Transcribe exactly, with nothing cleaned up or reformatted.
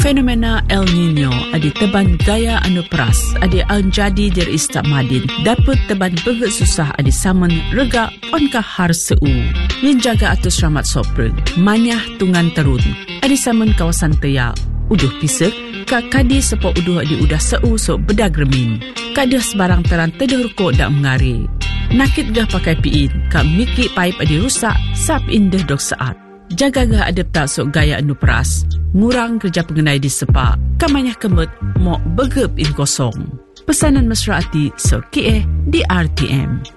Fenomena El Nino adi teban gaya anu peras adi anjadi dir istak madin dapat teban beget susah adi saman rega onkah har seu. Yin jaga atus ramat sopreng manyah tungan terun adi saman kawasan teya uduh pisek ka kadi sepo uduh adi udah seu so bedag remin. Kadah sebarang teran teduh rukuk dak mengari. Nakit gah pakai piin ka miki pipe adi rusak sap indah dok saat. Jaga gah adep tak sok gaya anu peras. Ngurang kerja pengenai di sepak. Kamanyah kemet mok begep in kosong. Pesanan mesra hati sok kie di R T M.